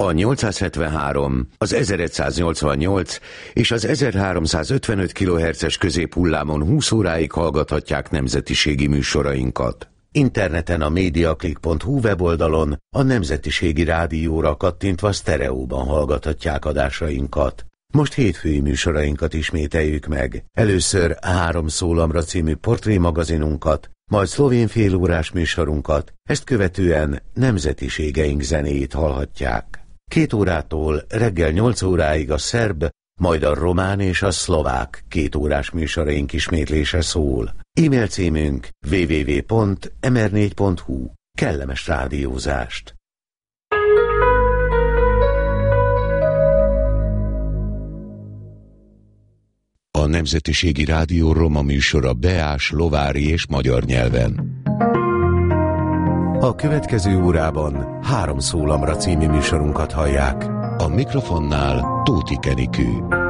A 873, az 1188 és az 1355 kHz-es középhullámon 20 óráig hallgathatják nemzetiségi műsorainkat. Interneten a mediaclick.hu weboldalon a Nemzetiségi Rádióra kattintva sztereóban hallgathatják adásainkat. Most hétfői műsorainkat ismételjük meg. Először 3 szólamra című portrémagazinunkat, majd szlovén félórás műsorunkat, ezt követően nemzetiségeink zenéjét hallhatják. 2 órától reggel 8 óráig a szerb, majd a román és a szlovák 2 órás műsoraink ismétlése szól. E-mail címünk www.mr4.hu. Kellemes rádiózást! A Nemzetiségi Rádió roma műsora beás, lovári és magyar nyelven. A következő órában 3 szólamra című műsorunkat hallják. A mikrofonnál Tóth Kenikő.